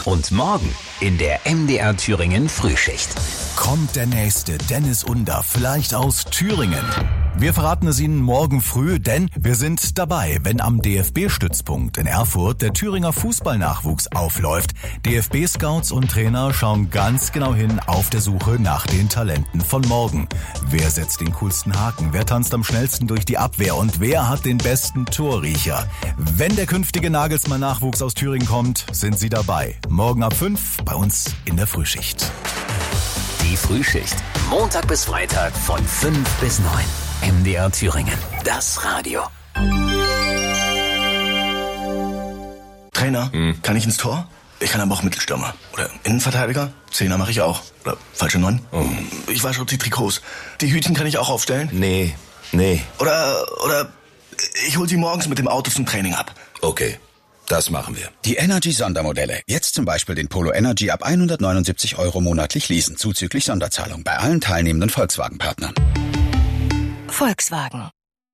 Und morgen in der MDR Thüringen Frühschicht. Kommt der nächste Dennis Under vielleicht aus Thüringen? Wir verraten es Ihnen morgen früh, denn wir sind dabei, wenn am DFB-Stützpunkt in Erfurt der Thüringer Fußballnachwuchs aufläuft. DFB-Scouts und Trainer schauen ganz genau hin auf der Suche nach den Talenten von morgen. Wer setzt den coolsten Haken? Wer tanzt am schnellsten durch die Abwehr? Und wer hat den besten Torriecher? Wenn der künftige Nagelsmann-Nachwuchs aus Thüringen kommt, sind Sie dabei. Morgen ab 5 bei uns in der Frühschicht. Die Frühschicht. Montag bis Freitag von 5 bis 9. MDR Thüringen. Das Radio. Trainer, kann ich ins Tor? Ich kann aber auch Mittelstürmer. Oder Innenverteidiger? Zehner mache ich auch. Oder falsche 9? Ich wasche auch die Trikots. Die Hütchen kann ich auch aufstellen? Nee. Oder ich hol sie morgens mit dem Auto zum Training ab. Okay, das machen wir. Die Energy-Sondermodelle. Jetzt zum Beispiel den Polo Energy ab 179 € monatlich leasen, zuzüglich Sonderzahlung bei allen teilnehmenden Volkswagen-Partnern. Volkswagen.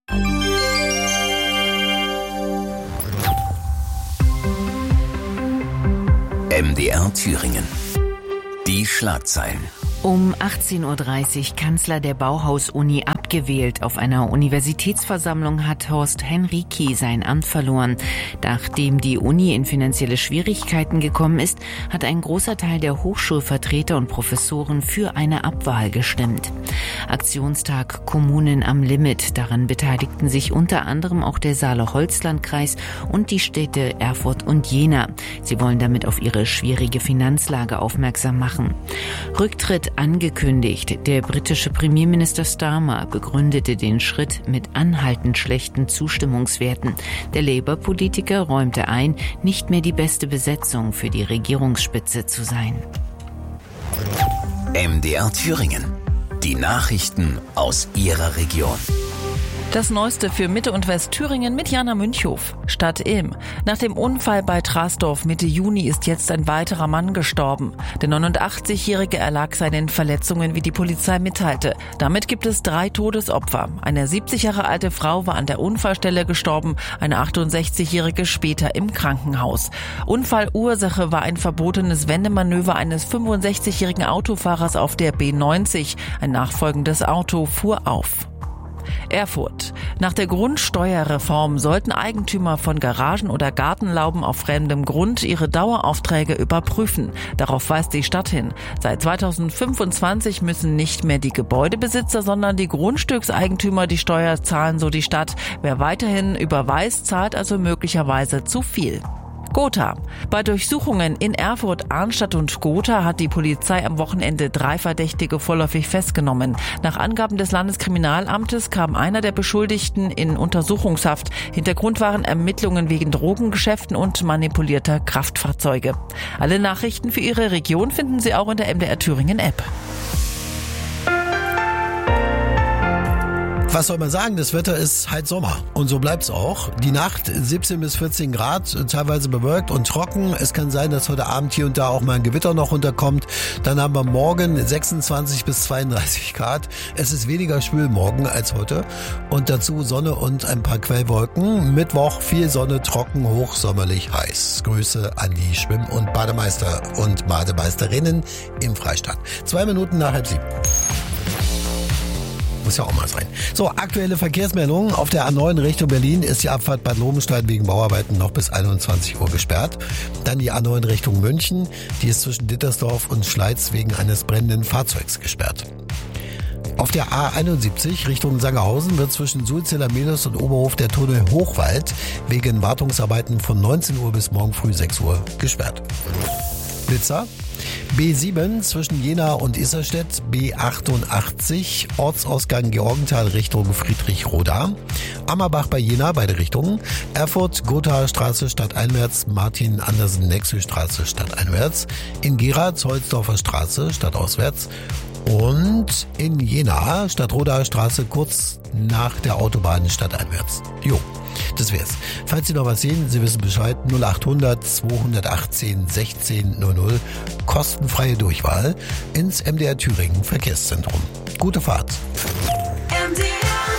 MDR Thüringen. Die Schlagzeilen. Um 18:30 Uhr Kanzler der Bauhaus-Uni abgewählt. Auf einer Universitätsversammlung hat Horst Henrici sein Amt verloren. Nachdem die Uni in finanzielle Schwierigkeiten gekommen ist, hat ein großer Teil der Hochschulvertreter und Professoren für eine Abwahl gestimmt. Aktionstag Kommunen am Limit. Daran beteiligten sich unter anderem auch der Saale-Holzland-Kreis und die Städte Erfurt und Jena. Sie wollen damit auf ihre schwierige Finanzlage aufmerksam machen. Rücktritt angekündigt. Der britische Premierminister Starmer begründete den Schritt mit anhaltend schlechten Zustimmungswerten. Der Labour-Politiker räumte ein, nicht mehr die beste Besetzung für die Regierungsspitze zu sein. MDR Thüringen. Die Nachrichten aus Ihrer Region. Das Neueste für Mitte und Westthüringen mit Jana Münchhof. Stadt Ilm. Nach dem Unfall bei Trasdorf Mitte Juni ist jetzt ein weiterer Mann gestorben. Der 89-Jährige erlag seinen Verletzungen, wie die Polizei mitteilte. Damit gibt es 3 Todesopfer. Eine 70 Jahre alte Frau war an der Unfallstelle gestorben, eine 68-Jährige später im Krankenhaus. Unfallursache war ein verbotenes Wendemanöver eines 65-jährigen Autofahrers auf der B90. Ein nachfolgendes Auto fuhr auf. Erfurt. Nach der Grundsteuerreform sollten Eigentümer von Garagen oder Gartenlauben auf fremdem Grund ihre Daueraufträge überprüfen. Darauf weist die Stadt hin. Seit 2025 müssen nicht mehr die Gebäudebesitzer, sondern die Grundstückseigentümer die Steuer zahlen, so die Stadt. Wer weiterhin überweist, zahlt also möglicherweise zu viel. Gotha. Bei Durchsuchungen in Erfurt, Arnstadt und Gotha hat die Polizei am Wochenende 3 Verdächtige vorläufig festgenommen. Nach Angaben des Landeskriminalamtes kam einer der Beschuldigten in Untersuchungshaft. Hintergrund waren Ermittlungen wegen Drogengeschäften und manipulierter Kraftfahrzeuge. Alle Nachrichten für Ihre Region finden Sie auch in der MDR Thüringen App. Was soll man sagen? Das Wetter ist halt Sommer. Und so bleibt's auch. Die Nacht 17 bis 14 Grad, teilweise bewölkt und trocken. Es kann sein, dass heute Abend hier und da auch mal ein Gewitter noch runterkommt. Dann haben wir morgen 26 bis 32 Grad. Es ist weniger schwül morgen als heute. Und dazu Sonne und ein paar Quellwolken. Mittwoch viel Sonne, trocken, hochsommerlich, heiß. Grüße an die Schwimm- und Bademeister und Bademeisterinnen im Freistaat. 2 Minuten nach 6:30. Muss ja auch mal sein. So, aktuelle Verkehrsmeldungen. Auf der A9 Richtung Berlin ist die Abfahrt Bad Lobenstein wegen Bauarbeiten noch bis 21 Uhr gesperrt. Dann die A9 Richtung München. Die ist zwischen Dittersdorf und Schleiz wegen eines brennenden Fahrzeugs gesperrt. Auf der A71 Richtung Sangerhausen wird zwischen Sulziller-Melos und Oberhof der Tunnel Hochwald wegen Wartungsarbeiten von 19 Uhr bis morgen früh 6 Uhr gesperrt. Blitzer. B7 zwischen Jena und Isserstedt, B88, Ortsausgang Georgenthal Richtung Friedrich-Roda, Ammerbach bei Jena, beide Richtungen, Erfurt, Gothaer Straße stadteinwärts, Martin-Andersen-Nexö-Straße stadteinwärts, in Gera, Holzdorfer Straße stadtauswärts und in Jena, Stadtrodaer Straße kurz nach der Autobahn stadteinwärts. Jo. Das wär's. Falls Sie noch was sehen, Sie wissen Bescheid, 0800 218 16 00, kostenfreie Durchwahl ins MDR Thüringen Verkehrszentrum. Gute Fahrt. MDR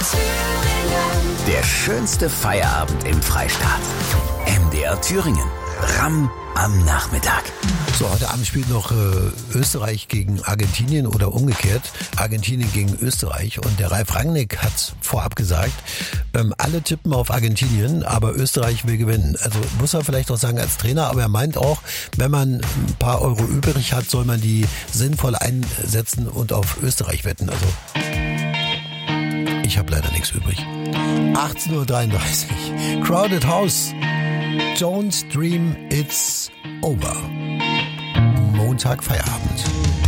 Thüringen. Der schönste Feierabend im Freistaat. MDR Thüringen. Ram am Nachmittag. So, heute Abend spielt noch Österreich gegen Argentinien oder umgekehrt Argentinien gegen Österreich. Und der Ralf Rangnick hat vorab gesagt, alle tippen auf Argentinien, aber Österreich will gewinnen. Also muss er vielleicht auch sagen als Trainer, aber er meint auch, wenn man ein paar Euro übrig hat, soll man die sinnvoll einsetzen und auf Österreich wetten. Also ich habe leider nichts übrig. 18:33 Uhr. Crowded House. Don't dream it's over. Montag Feierabend.